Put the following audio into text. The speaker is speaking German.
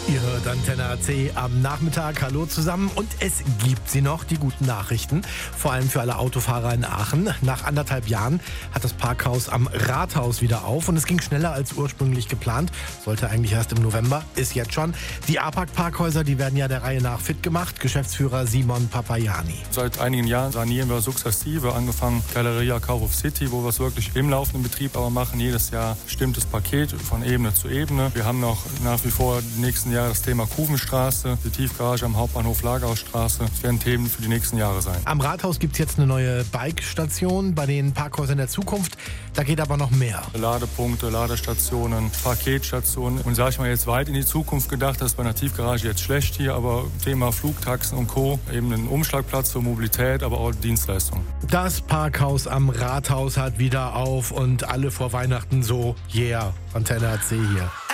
Ihr hört Antenne AC am Nachmittag. Hallo zusammen. Und es gibt sie noch, die guten Nachrichten. Vor allem für alle Autofahrer in Aachen. Nach 1,5 Jahren hat das Parkhaus am Rathaus wieder auf. Und es ging schneller als ursprünglich geplant. Sollte eigentlich erst im November, ist jetzt schon. Die APAC-Parkhäuser, die werden ja der Reihe nach fit gemacht. Geschäftsführer Simon Papayani. Seit einigen Jahren sanieren wir sukzessive, angefangen Galeria Kaufhof City, wo wir es wirklich im laufenden Betrieb aber machen. Jedes Jahr bestimmtes Paket von Ebene zu Ebene. Wir haben noch nach wie vor die nächsten Jahre das Thema Kuvenstraße, die Tiefgarage am Hauptbahnhof Lagerhausstraße. Das werden Themen für die nächsten Jahre sein. Am Rathaus gibt es jetzt eine neue Bike-Station bei den Parkhäusern der Zukunft. Da geht aber noch mehr. Ladepunkte, Ladestationen, Paketstationen. Und sage ich mal jetzt weit in die Zukunft gedacht, das ist bei einer Tiefgarage jetzt schlecht hier, aber Thema Flugtaxen und Co. Eben ein Umschlagplatz für Mobilität, aber auch Dienstleistungen. Das Parkhaus am Rathaus hat wieder auf und alle vor Weihnachten so, yeah, Antenne AC hier.